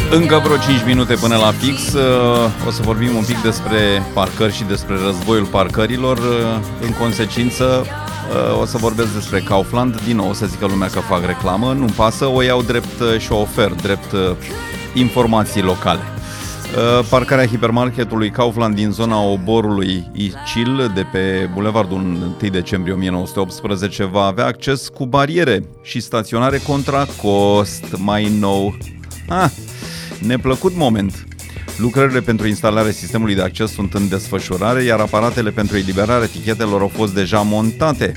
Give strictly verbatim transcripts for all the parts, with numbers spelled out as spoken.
Încă vreo cinci minute până la fix. O să vorbim un pic despre parcări și despre războiul parcărilor. În consecință o să vorbesc despre Kaufland. Din nou o să zică lumea că fac reclamă. Nu-mi pasă, o iau drept și o ofer drept informații locale. Parcarea hipermarketului Kaufland din zona oborului Icil de pe bulevardul întâi decembrie o mie nouă sute optsprezece va avea acces cu bariere și staționare contra cost. Mai nou, ah, neplăcut moment. Lucrările pentru instalarea sistemului de acces sunt în desfășurare, iar aparatele pentru eliberarea etichetelor au fost deja montate.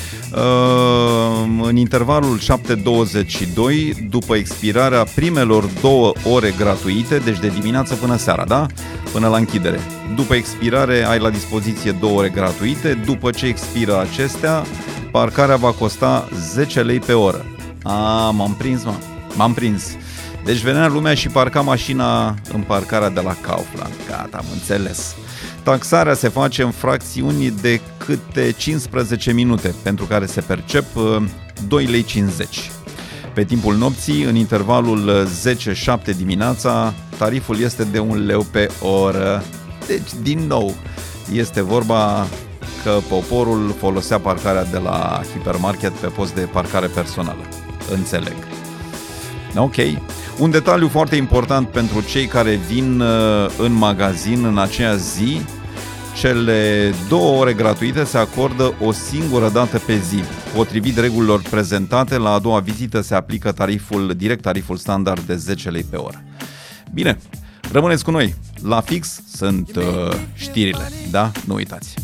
În intervalul șapte douăzeci și doi, după expirarea primelor două ore gratuite, deci de dimineață până seara, da? Până la închidere. După expirare ai la dispoziție două ore gratuite. După ce expiră acestea, parcarea va costa zece lei pe oră. A, m-am prins, mă. M-am prins. Deci venea lumea și parca mașina în parcarea de la Kaufland. Gata, am înțeles. Taxarea se face în fracțiuni de câte cincisprezece minute, pentru care se percep doi lei cincizeci. Pe timpul nopții, în intervalul zece șapte dimineața, tariful este de un leu pe oră. Deci, din nou, este vorba că poporul folosea parcarea de la hipermarket pe post de parcare personală. Înțeleg. Ok. Un detaliu foarte important pentru cei care vin în magazin în aceea zi: cele două ore gratuite se acordă o singură dată pe zi. Potrivit regulilor prezentate, la a doua vizită se aplică tariful, direct tariful standard de zece lei pe oră. Bine, rămâneți cu noi. La fix sunt uh, știrile, da? Nu uitați.